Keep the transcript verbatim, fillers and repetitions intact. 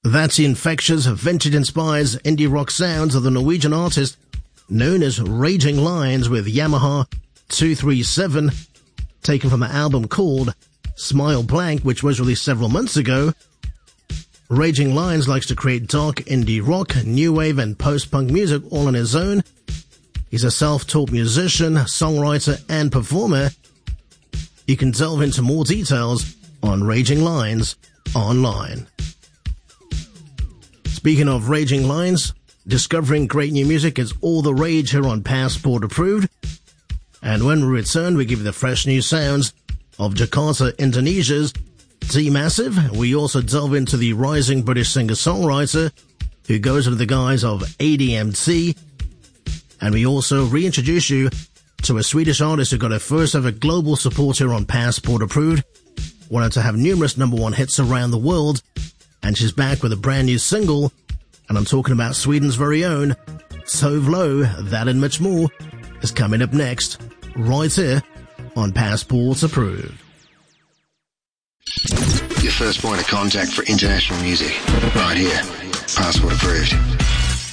That's the infectious, vintage-inspired indie rock sounds of the Norwegian artist known as Raging Lions with Yamaha two three seven, taken from an album called Smile Blank, which was released several months ago. Raging Lions likes to create dark indie rock, new wave, and post-punk music all on his own. He's a self-taught musician, songwriter, and performer. You can delve into more details on Raging Lions online. Speaking of Raging Lions, discovering great new music is all the rage here on Passport Approved. And when we return, we give you the fresh new sounds of Jakarta, Indonesia's D-Massive. We also delve into the rising British singer-songwriter who goes under the guise of A D M T. And we also reintroduce you to a Swedish artist who got her first ever global support here on Passport Approved. Wanted to have numerous number one hits around the world. And she's back with a brand new single. And I'm talking about Sweden's very own Tove Lo. That and much more is coming up next, right here on Passport Approved. Your first point of contact for international music, right here, Passport Approved.